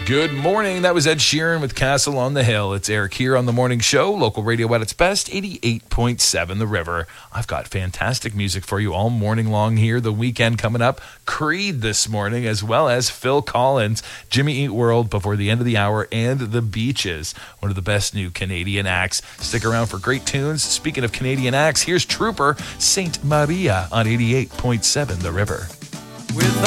Good morning. That was Ed Sheeran with Castle on the Hill. It's Eric here on the morning show. Local radio at its best, 88.7 The River. I've got fantastic music for you all morning long here. The weekend coming up. Creed this morning, as well as Phil Collins, Jimmy Eat World before the end of the hour, and The Beaches, one of the best new Canadian acts. Stick around for great tunes. Speaking of Canadian acts, here's Trooper, Saint Maria on 88.7 The River.